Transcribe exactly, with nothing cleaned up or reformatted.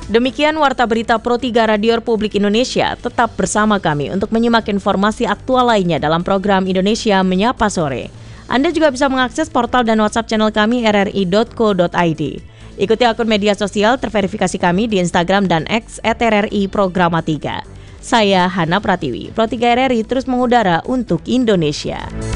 Demikian Warta Berita Pro tiga Radio Republik Indonesia. Tetap bersama kami untuk menyimak informasi aktual lainnya dalam program Indonesia Menyapa Sore. Anda juga bisa mengakses portal dan WhatsApp channel kami r r i dot co dot i d. Ikuti akun media sosial terverifikasi kami di Instagram dan X at r r i programa tiga. Saya Hana Pratiwi, Pro tiga R R I terus mengudara untuk Indonesia.